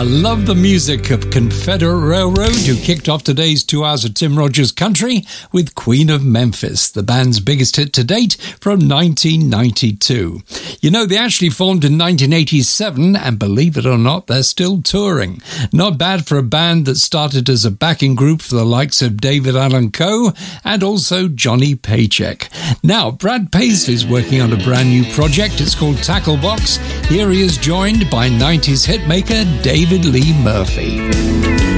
love the music of Confederate Railroad, who kicked off today's 2 hours of Tim Rogers Country with Queen of Memphis, the band's biggest hit to date from 1992. You know, they actually formed in 1987, and believe it or not, they're still touring. Not bad for a band that started as a backing group for the likes of David Allan Coe and also Johnny Paycheck. Now, Brad Paisley's working on a brand new project. It's called Tacklebox. Here he is joined by 90s hitmaker David Lee Murphy.